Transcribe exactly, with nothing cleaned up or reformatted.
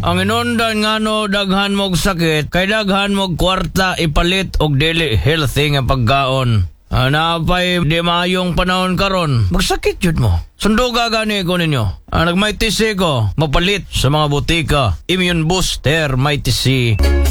Ang inundan nga no daghan mog sakit, kay daghan mog kwarta ipalit og dili healthy nga pagkaon. Napay di maayong panahon karon, magsakit jud mo. Sunduga gani ko ninyo. Ah, nagmay tisi ko, mapalit sa mga butika. Immune booster, may tisi.